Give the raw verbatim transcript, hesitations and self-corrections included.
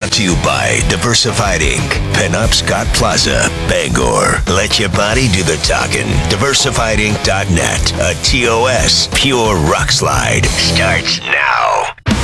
brought to you by Diversified Incorporated. Pinup Scott Plaza, Bangor. Let your body do the talking. diversified inc dot net. A T O S Pure Rock Slide starts now.